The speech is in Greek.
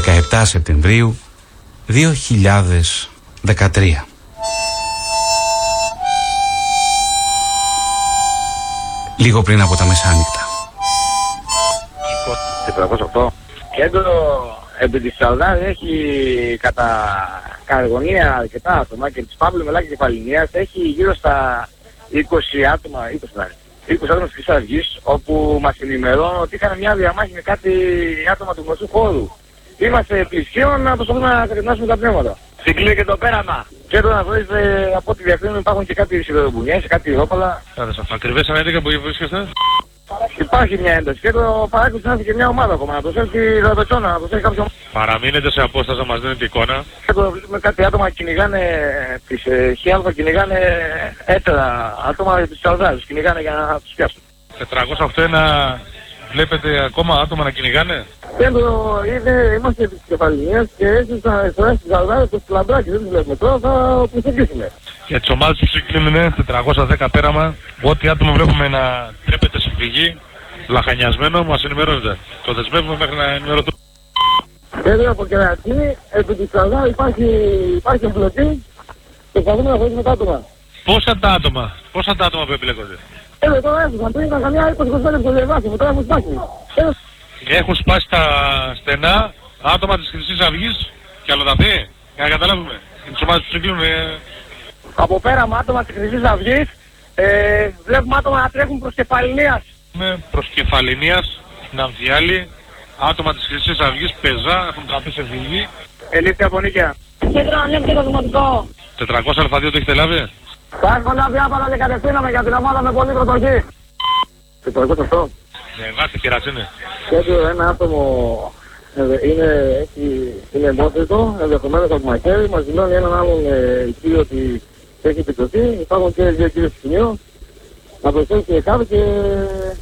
17 Σεπτεμβρίου 2013. Λίγο πριν από τα μεσάνυχτα. 408. Κέντρο επί της Σαλδάρ έχει κατά καργονία αρκετά άτομα και της Παύλου Μελάκη Κεφαλινίας έχει γύρω στα 20 άτομα, 20 άτομα της Χρυσής Αυγής, όπου μας ενημερώνουν ότι είχαν μια διαμάχη με κάτι άτομα του γνωστού χώρου. Είμαστε πλησίων να προσπαθούμε να κατευνάσουμε τα πνεύματα. Συγκλεί και το πέραμα. Και εδώ να γνωρίζετε, από ό,τι διακρίνουμε υπάρχουν και κάτι σιδερομπουνιές, κάτι ρόπαλα. Ακριβές ανέντικα που βρίσκεστε. Υπάρχει μια ένταση και το παράκολουθησε να έρθει και μια ομάδα ακόμα να προσέλθει ροδοτσόνα, να προσέλθει κάποιο. Παραμείνετε σε απόσταση να μας δίνετε εικόνα. Εδώ βλέπουμε κάτι άτομα κυνηγάνε τις χιάλφα, κυνηγάνε έτερα άτομα της Σαλδάρης, κυνηγάνε για να τους πιάσουν. 481 βλέπετε ακόμα άτομα να κυνηγάνε. Εδώ είμαστε της Κεφαλινίας και έτσι στα αριστερά στις Σαλδάρες και στις Λαμπράκες, δεν τους βλέπουμε τώρα, θα προσεγγίσουμε. Για τις ομάδες που συγκλίνουν 410 πέραμα, ό,τι άτομο βλέπουμε να τρέπεται σε φυγή, λαχανιασμένο, μας ενημερώνεται. Το δεσμεύουμε μέχρι να ενημερωθούμε. Εδώ από Κερατίνη, επί της Σαλδάρ υπάρχει εμπλοκή και θα δούμε να χωρίσουμε τα άτομα. Πόσα τα άτομα που επιλέγονται. Εδώ τώρα έφυγαν, πριν ήταν καμιά 20-25 λεπτό διαβάσιμο, τώρα έχουν σπάσει. Έχουν σπάσει τα στενά άτομα της Χρυσής Αυγής και αλλοδαπή, για να καταλάβουμε. Τις ομάδες που συγκλίνουν. Από πέραμα άτομα της Χρυσής Αυγής, βλέπουμε άτομα να τρέχουν προς Κεφαλινίας. Προς Κεφαλινίας, στην Αμφιάλη, άτομα της Χρυσής Αυγής, πεζά, έχουν τραπεί σε φυγή. Ελήφθη από νίκαια. Κέντρο ανέβηκε το δημοτικό. 400 Α2 το έχετε λάβει. Θα έχω λάβει άπαρα και κατευθύναμε για την ομάδα με πολύ προτοχή. 408. Ναι, βάστε κερατσίνη. Κέντρο ένα άτομο είναι εμπόθητο, ενδεχομένως από μαχαίρι, μας δηλώνει έναν άλλον κύριο ότι έχει επιτροπή, υπάρχουν και δύο κύριοι στο σημείο, να προσθέσει και κάτω και